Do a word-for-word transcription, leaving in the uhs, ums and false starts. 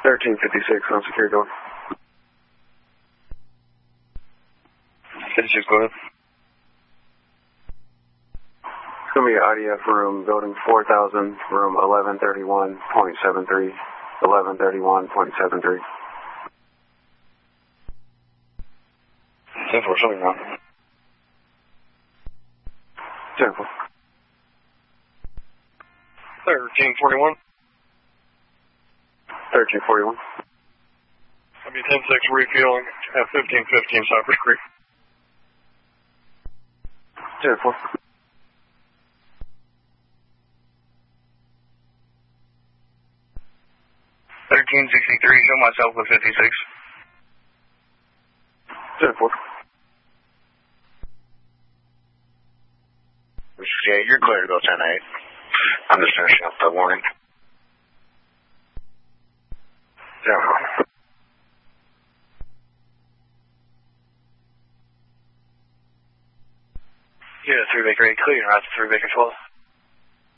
thirteen fifty-six on secure door. fifty-six, go ahead. It's going to be I D F room, building four thousand, room eleven thirty-one point seven three, eleven thirty-one point seven three. ten four, something wrong. ten four. thirteen forty-one. thirteen forty-one. I'll be ten six refueling at fifteen fifteen Cypress Creek. ten four. thirteen sixty-three, show myself with fifty-six. ten four. Yeah, you're clear to go ten eight. I'm just finishing up the warning. Yeah. Yeah, three Baker eight clear, out to three Baker twelve.